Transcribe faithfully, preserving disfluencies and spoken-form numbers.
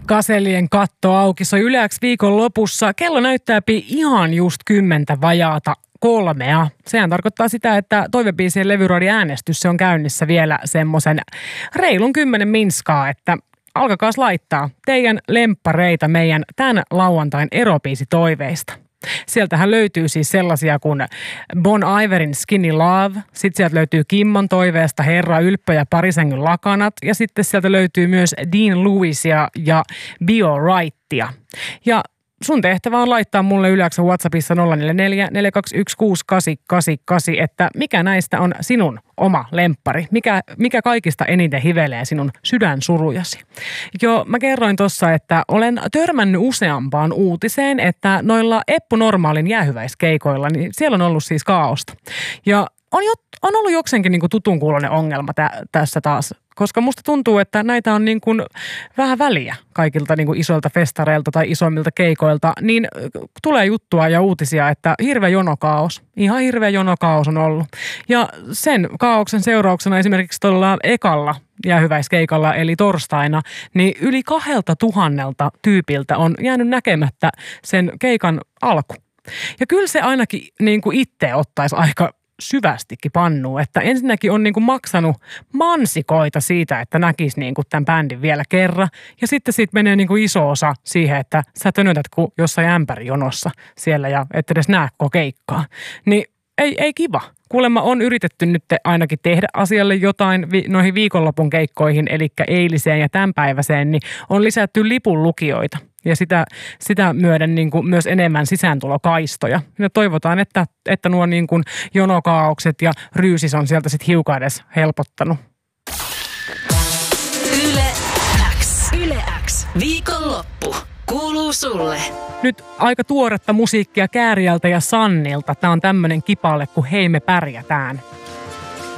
Gasellien katto auki. Se on Yle X viikon lopussa. Kello näyttääpi ihan just kymmentä vajaata kolmea. Sehän tarkoittaa sitä, että toivebiisien levyraadi-äänestys se on käynnissä vielä semmoisen reilun kymmenen minskaa, että alkakaas laittaa teidän lemppareita meidän tämän lauantain erobiisitoiveista. Sieltähän löytyy siis sellaisia kuin Bon Iverin Skinny Love, sitten sieltä löytyy Kimmon toiveesta Herra Ylppö ja Parisängyn lakanat ja sitten sieltä löytyy myös Dean Lewisia ja Be Alrightia. Ja sun tehtävä on laittaa mulle Yle X:n WhatsAppissa nolla neljä neljä neljä kaksi yksi kuusi kahdeksan kahdeksan kahdeksan, että mikä näistä on sinun oma lemppari, mikä, mikä kaikista eniten hivelee sinun sydänsurujasi. Jo mä kerroin tuossa, että olen törmännyt useampaan uutiseen, että noilla Eppu Normaalin jäähyväiskeikoilla, niin siellä on ollut siis kaaosta. Ja on, jo, on ollut jokseenkin niin kuin tutun kuuloinen ongelma tä, tässä taas. Koska musta tuntuu, että näitä on niin kuin vähän väliä kaikilta niin kuin isoilta festareilta tai isoimmilta keikoilta, niin tulee juttua ja uutisia, että hirveä jonokaos, ihan hirveä jonokaos on ollut. Ja sen kaaoksen seurauksena esimerkiksi tuolla ekalla jäähyväiskeikalla, eli torstaina, niin yli kahdelta tuhannelta tyypiltä on jäänyt näkemättä sen keikan alku. Ja kyllä se ainakin niin kuin itse ottaisi aika syvästikin pannuu, että ensinnäkin on niinku maksanut mansikoita siitä, että näkisi niinku tämän bändin vielä kerran. Ja sitten siitä menee niinku iso osa siihen, että sä tönötät kuin jossain ämpärijonossa siellä ja et edes näe koko keikkaa. Niin ei, ei kiva. Kuulemma on yritetty nyt ainakin tehdä asialle jotain vi- noihin viikonlopun keikkoihin, eli eiliseen ja tämänpäiväiseen, niin on lisätty lipun lukijoita. Ja sitä, sitä myöden niin kuin myös enemmän sisääntulokaistoja. Ja toivotaan, että, että nuo niin kuin jonokaaukset ja ryysis on sieltä sitten hiukan edes helpottanut. Yle X. Yle X. Viikonloppu. Kuuluu sulle. Nyt aika tuoretta musiikkia Kääriältä ja Sannilta. Tämä on tämmöinen kipale kuin Hei me pärjätään.